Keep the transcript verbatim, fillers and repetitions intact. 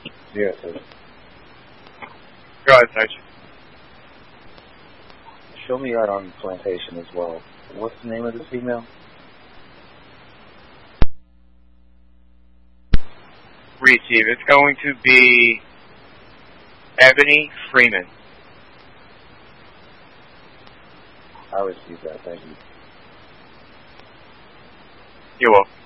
Yes, sir. Go ahead, Sergeant. Show me out on plantation as well. What's the name of the female? Receive. It's going to be Ebony Freeman. I received that. Thank you. You're welcome.